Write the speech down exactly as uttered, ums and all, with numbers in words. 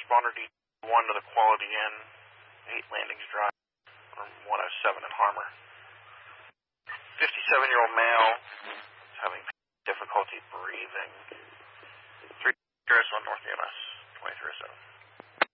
responder D one to the Quality Inn, eight Landings Drive, room one oh seven in Harmer. fifty-seven-year-old male is having difficulty breathing. three oh one North E M S, twenty-three oh seven.